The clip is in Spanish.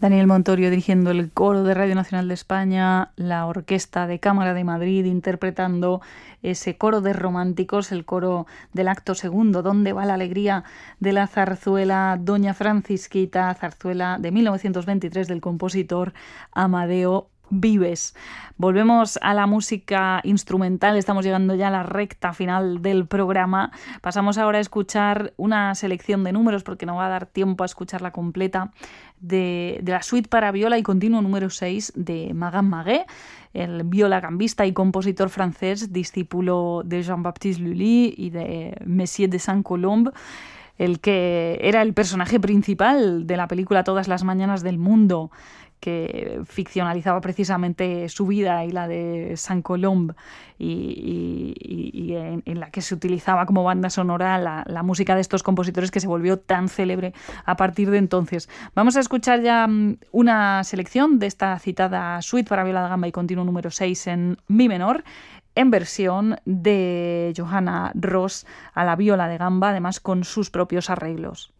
Daniel Montorio dirigiendo el coro de Radio Nacional de España, la Orquesta de Cámara de Madrid interpretando ese coro de románticos, el coro del acto segundo, ¿Dónde va la alegría?, de la zarzuela Doña Francisquita, zarzuela de 1923 del compositor Amadeo Vives. Volvemos a la música instrumental, estamos llegando ya a la recta final del programa. Pasamos ahora a escuchar una selección de números, porque no va a dar tiempo a escucharla completa, de la suite para viola y continuo número 6 de Magan Magué, el violagambista y compositor francés, discípulo de Jean-Baptiste Lully y de Messier de Saint-Colombe, el que era el personaje principal de la película Todas las mañanas del mundo, que ficcionalizaba precisamente su vida y la de Saint-Colombe, y en la que se utilizaba como banda sonora la música de estos compositores, que se volvió tan célebre a partir de entonces. Vamos a escuchar ya una selección de esta citada suite para viola da gamba y continuo número 6 en mi menor, en versión de Johanna Ross a la viola de gamba, además con sus propios arreglos.